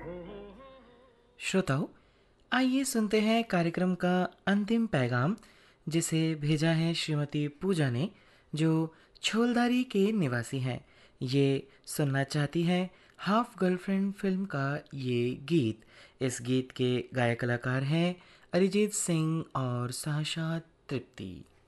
श्रोताओं, आइए सुनते हैं कार्यक्रम का अंतिम पैगाम, जिसे भेजा है श्रीमती पूजा ने, जो छोलदारी के निवासी हैं। ये सुनना चाहती हैं हाफ गर्लफ्रेंड फिल्म का ये गीत। इस गीत के गायक कलाकार हैं अरिजीत सिंह और साशा तृप्ति।